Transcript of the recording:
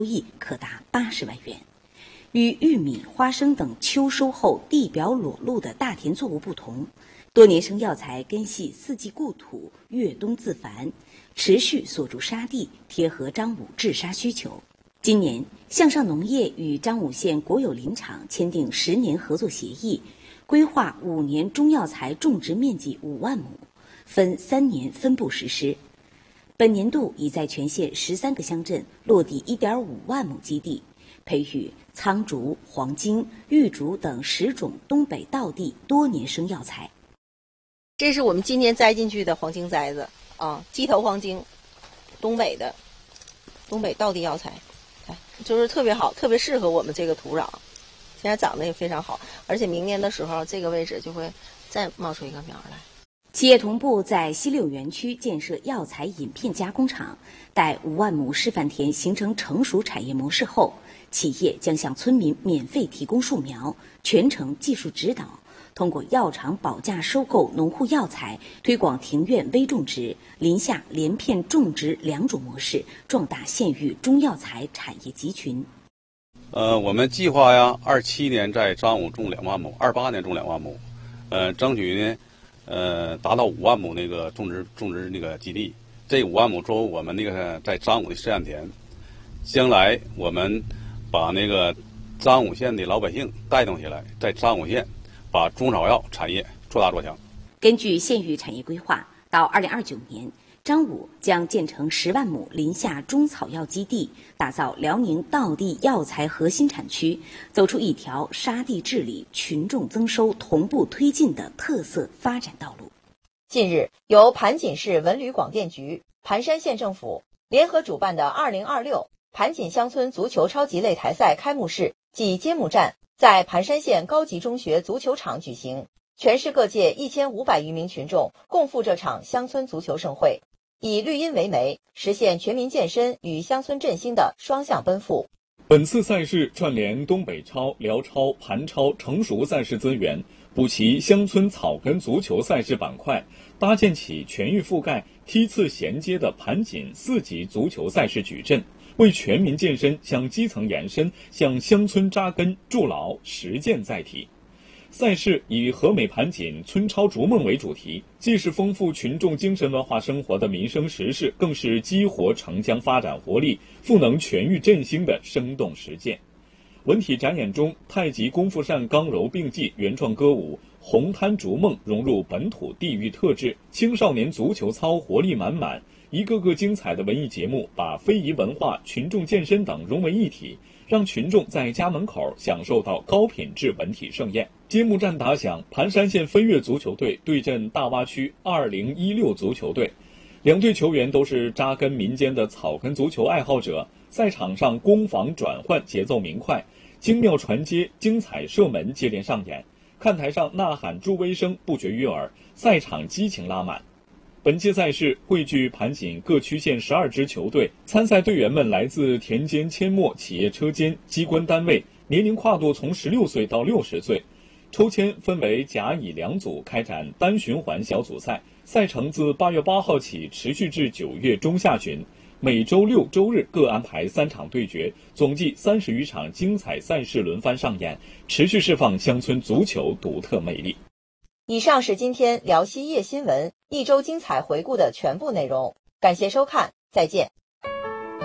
益可达80万元。与玉米、花生等秋收后地表裸露的大田作物不同，多年生药材根系四季固土，越冬自繁，持续锁住沙地，贴合张武治沙需求。今年，向上农业与张武县国有林场签订10年合作协议，规划5年中药材种植面积5万亩，分3年分步实施。本年度已在全县13个乡镇落地1.5万亩基地，培育苍竹、黄精、玉竹等10种东北道地多年生药材。 这是我们今年栽进去的黄精栽子啊，鸡头黄精，东北道地药材，就是特别好，特别适合我们这个土壤。现在长得也非常好，而且明年的时候，这个位置就会再冒出一个苗来。 企业同步在西六园区建设药材饮片加工厂，待5万亩示范田形成成熟产业模式后，企业将向村民免费提供树苗，全程技术指导，通过药厂保价收购农户药材，推广庭院微种植、林下连片种植2种模式，壮大县域中药材产业集群。 我们计划27年在张武种2万亩，28年种2万亩，争取呢，达到5万亩那个种植那个基地。这5万亩作为我们那个在张武的试验田，将来我们把那个张武县的老百姓带动起来，在张武县把中草药产业做大做强。 根据县域产业规划，到2029年，张武将建成10万亩林下中草药基地，打造辽宁道地药材核心产区，走出一条沙地治理、群众增收同步推进的特色发展道路。 近日，由盘锦市文旅广电局、盘山县政府联合主办的2026盘锦乡村足球超级擂台赛开幕式暨揭幕战在盘山县高级中学足球场举行，全市各界1500余名群众共赴这场乡村足球盛会，以绿荫为媒，实现全民健身与乡村振兴的双向奔赴。 本次赛事串联东北超、辽超、盘超成熟赛事资源，补齐乡村草根足球赛事板块，搭建起全域覆盖、梯次衔接的盘锦4级足球赛事矩阵，为全民健身向基层延伸、向乡村扎根筑牢实践载体。赛事以和美盘锦村超逐梦为主题，既是丰富群众精神文化生活的民生时事，更是激活城乡发展活力、赋能全域振兴的生动实践。文体展演中，太极功夫扇刚柔并济原创歌舞红滩逐梦融入本土地域特质，青少年足球操活力满满，一个个精彩的文艺节目把非遗文化、群众健身等融为一体，让群众在家门口享受到高品质文体盛宴。揭幕战打响，盘山县飞跃足球队对阵大洼区2016足球队，两队球员都是扎根民间的草根足球爱好者，赛场上攻防转换节奏明快，精妙传接、精彩射门接连上演，看台上呐喊助威声不绝于耳，赛场激情拉满。本届赛事汇聚盘锦各区县12支球队，参赛队员们来自田间阡陌、企业车间、机关单位，年龄跨度从16岁到60岁。抽签分为甲乙2组开展单循环小组赛，赛程自8月8号起持续至9月中下旬，每周6、周日各安排3场对决，总计30余场精彩赛事轮番上演，持续释放乡村足球独特魅力。 以上是今天辽西夜新闻一周精彩回顾的全部内容，感谢收看，再见。